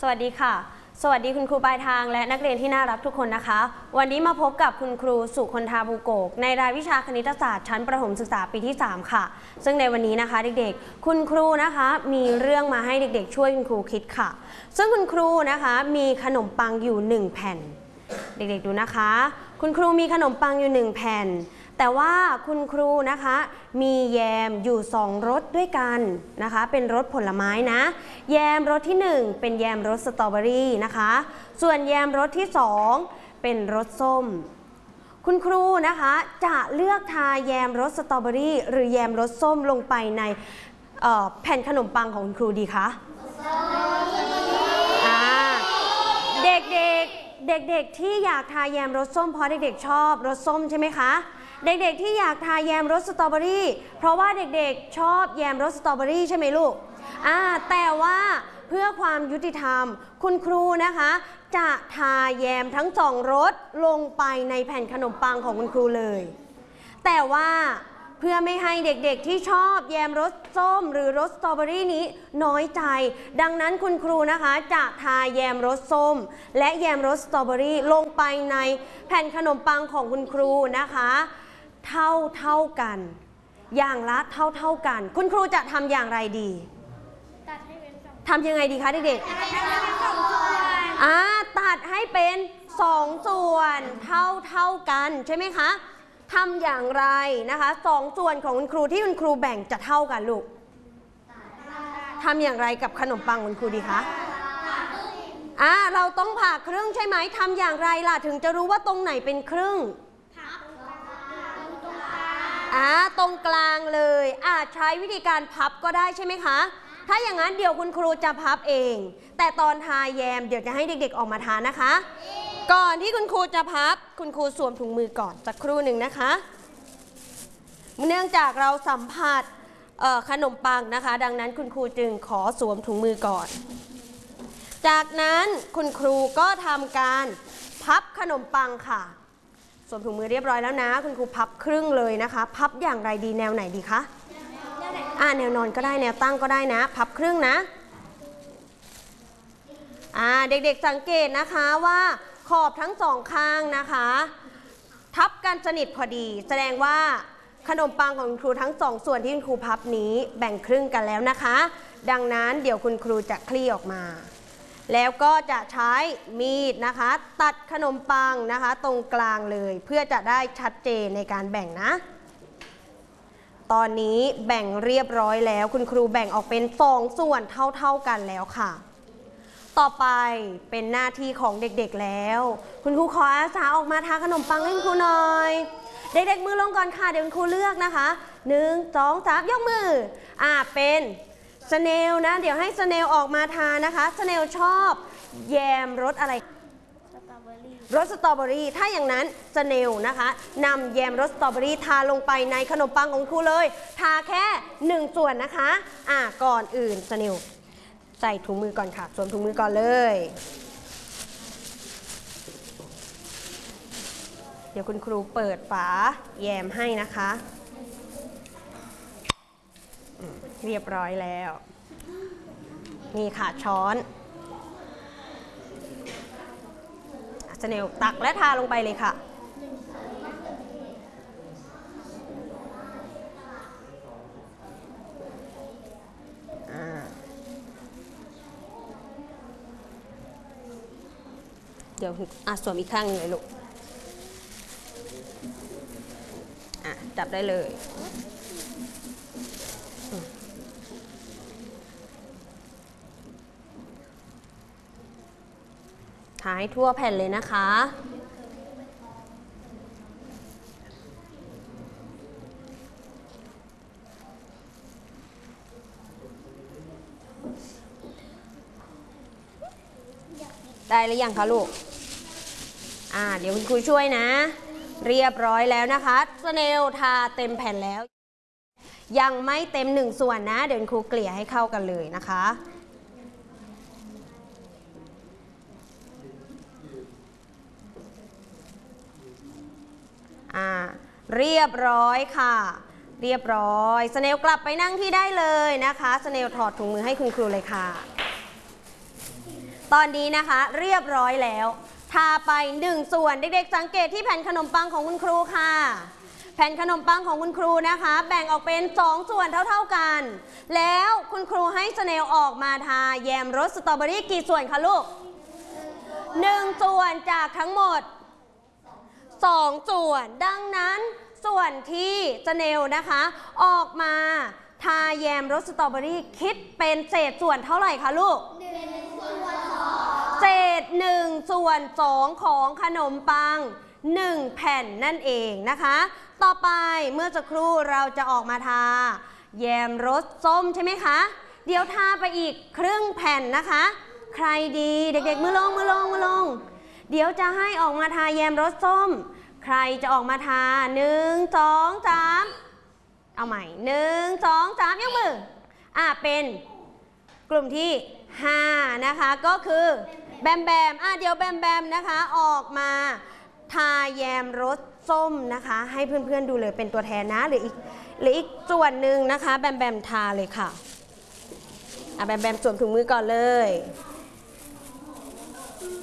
วัสดีค่ะสวัสดีคุณครูปลายทางและนักเรียนที่น่ารักทุกคนนะคะวันนี้มาพบกับคุณครูสุคนธาภูโกกในรายวิชาคณิตศาสตร์ชั้นประถมศึกษาปีที่3ค่ะซึ่งในวันนี้นะคะเด็กๆคุณครูนะคะมีเรื่องมาให้เด็กๆช่วยคุณครูคิดค่ะซึ่งคุณครูนะคะมีขนมปังอยู่1แผ่นเด็กๆดูนะคะคุณครูมีขนมปังอยู่1แผ่นแต่ว่าคุณครูนะคะมีแยมอยู่2รสด้วยกันนะคะเป็นรสผลไม้นะแยมรสที่1เป็นแยมรสสตรอเบอรี่นะคะส่วนแยมรสที่2เป็นรสส้มคุณครูนะคะจะเลือกทาแยมรสสตรอเบอรี่หรือแยมรสส้มลงไปในแผ่นขนมปังของคุณครูดีคะเด็กๆที่อยากทาแยมรสส้มเพราะเด็กๆชอบรสส้มใช่ไหมคะเด็กๆที่อยากทาแยมรสสตรอเบอรี่เพราะว่าเด็กๆชอบแยมรสสตรอเบอรี่ใช่ไหมลูกแต่ว่าเพื่อความยุติธรรมคุณครูนะคะจะทาแยมทั้ง2รสลงไปในแผ่นขนมปังของคุณครูเลยแต่ว่าเพื่อไม่ให้เด็กๆที่ชอบแยมรสส้มหรือรสสตรอเบอรี่นี้น้อยใจดังนั้นคุณครูนะคะจะทาแยมรสส้มและแยมรสสตรอเบอรี่ลงไปในแผ่นขนมปังของคุณครูนะคะเท่ากันอย่างละเท่ากันคุณครูจะทำอย่างไรดีทำยังไงดีคะเด็กๆตัดให้เป็น2ส่วนเท่ากันใช่ไหมคะทำอย่างไรนะคะ2ส่วนของคุณครูที่คุณครูแบ่งจะเท่ากันลูกทำอย่างไรกับขนมปังคุณครูดีคะเราต้องผ่าครึ่งใช่ไหมทำอย่างไรล่ะถึงจะรู้ว่าตรงไหนเป็นครึ่งตรงกลางเลยใช้วิธีการพับก็ได้ใช่ไหมคะถ้าอย่างนั้นเดี๋ยวคุณครูจะพับเองแต่ตอนทาแยมเดี๋ยวจะให้เด็กๆออกมาทานนะคะก่อนที่คุณครูจะพับคุณครูสวมถุงมือก่อนสักครู่หนึ่งนะคะเนื่องจากเราสัมผัสขนมปังนะคะดังนั้นคุณครูจึงขอสวมถุงมือก่อนจากนั้นคุณครูก็ทำการพับขนมปังค่ะสวมถุงมือเรียบร้อยแล้วนะคุณครูพับครึ่งเลยนะคะพับอย่างไรดีแนวไหนดีคะแนวนอนก็ได้แนวตั้งก็ได้นะพับครึ่งนะเด็กๆสังเกตนะคะว่าขอบทั้ง2ข้างนะคะทับกันสนิทพอดีแสดงว่าขนมปังของคุณครูทั้ง2ส่วนที่คุณครูพับนี้แบ่งครึ่งกันแล้วนะคะดังนั้นเดี๋ยวคุณครูจะคลี่ออกมาแล้วก็จะใช้มีดนะคะตัดขนมปังนะคะตรงกลางเลยเพื่อจะได้ชัดเจนในการแบ่งนะตอนนี้แบ่งเรียบร้อยแล้วคุณครูแบ่งออกเป็น2ส่วนเท่ากันแล้วค่ะต่อไปเป็นหน้าที่ของเด็กๆแล้วคุณครูขออาสาออกมาทาขนมปังให้คุณครูหน่อยเด็กๆมือลงก่อนค่ะเดี๋ยวคุณครูเลือกนะคะ1 2 3ยกมือเป็นสเนลนะเดี๋ยวให้สเนลออกมาทานะคะสเนลชอบแยมรสอะไรรสสตรอเบอรี่ถ้าอย่างนั้นสเนลนะคะนำแยมรสสตรอเบอรี่ทาลงไปในขนมปังของครูเลยทาแค่1ส่วนนะคะก่อนอื่นสเนลใส่ถุงมือก่อนค่ะสวมถุงมือก่อนเลยเดี๋ยวคุณครูเปิดฝาแยมให้นะคะเรียบร้อยแล้วนี่ค่ะช้อนสเนลตักและทาลงไปเลยค่ะเดี๋ยวสวมอีกข้างหนึ่งเลยลูกจับได้เลยทาให้ทั่วแผ่นเลยนะคะได้หรือยังคะลูกเดี๋ยวคุณครูช่วยนะเรียบร้อยแล้วนะคะสเนลทาเต็มแผ่นแล้วยังไม่เต็ม1ส่วนนะเดี๋ยวคุณครูเกลี่ยให้เข้ากันเลยนะคะเรียบร้อยค่ะเรียบร้อยสเนลกลับไปนั่งที่ได้เลยนะคะสเนลถอดถุงมือให้คุณครูเลยค่ะตอนนี้นะคะเรียบร้อยแล้วทาไป1ส่วนเด็กๆสังเกตที่แผ่นขนมปังของคุณครูค่ะแผ่นขนมปังของคุณครูนะคะแบ่งออกเป็น2ส่วนเท่าๆกันแล้วคุณครูให้สเนลออกมาทาแยมรสสตรอเบอรี่กี่ส่วนคะลูก1ส่วนจากทั้งหมด2ส่วนดังนั้นส่วนที่สเนลนะคะออกมาทาแยมรสสตรอเบอรี่คิดเป็นเศษส่วนเท่าไหร่คะลูกเศษ1ส่วน2ของขนมปัง1แผ่นนั่นเองนะคะต่อไปเมื่อสักครู่เราจะออกมาทาแยมรสส้มใช่ไหมคะเดี๋ยวทาไปอีกครึ่งแผ่นนะคะใครดีเด็กๆมือลงเดี๋ยวจะให้ออกมาทาแยมรสส้มใครจะออกมาทา1 2 3เอาใหม่1 2 3ยกมือเป็นกลุ่มที่5นะคะก็คือแบมเดี๋ยวแบมนะคะออกมาทาแยมรสส้มนะคะให้เพื่อนๆดูเลยเป็นตัวแทนนะหรืออีกส่วนหนึ่งนะคะแบมทาเลยค่ะแบมสวมถุงมือก่อนเลย